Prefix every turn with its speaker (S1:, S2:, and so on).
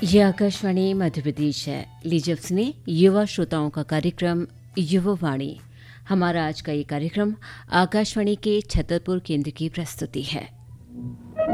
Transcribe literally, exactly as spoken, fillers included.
S1: ये आकाशवाणी मध्य प्रदेश है। लीजिए अब सुनिए युवा श्रोताओं का कार्यक्रम युवावाणी। हमारा आज का ये कार्यक्रम आकाशवाणी के छतरपुर केंद्र की प्रस्तुति है।